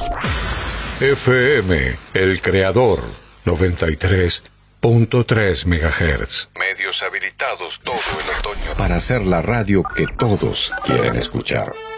FM El Creador, 93.3 MHz. Medios habilitados todo el otoño para hacer la radio que todos quieren escuchar.